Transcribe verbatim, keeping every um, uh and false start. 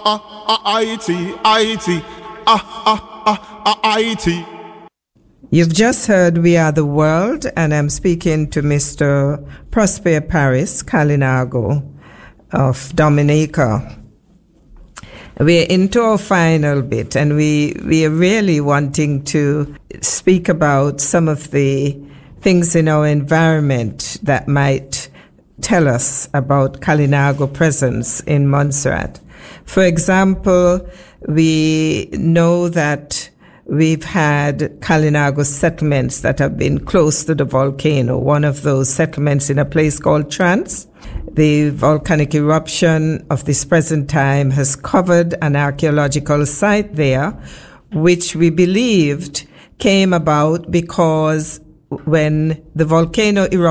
ah, ah, I T, I T, ah, ah, ah, ah, I T. You've just heard We Are the World, and I'm speaking to Mister Prosper Paris Kalinago of Dominica. We're into our final bit, and we, we are really wanting to speak about some of the things in our environment that might tell us about Kalinago presence in Montserrat. For example, we know that we've had Kalinago settlements that have been close to the volcano. One of those settlements in a place called Trans. The volcanic eruption of this present time has covered an archaeological site there, which we believed came about because when the volcano erupted,